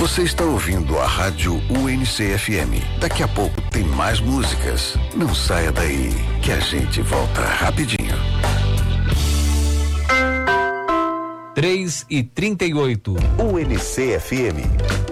Você está ouvindo a Rádio UNC-FM. Daqui a pouco tem mais músicas. Não saia daí, que a gente volta rapidinho. 3:38. UNC-FM.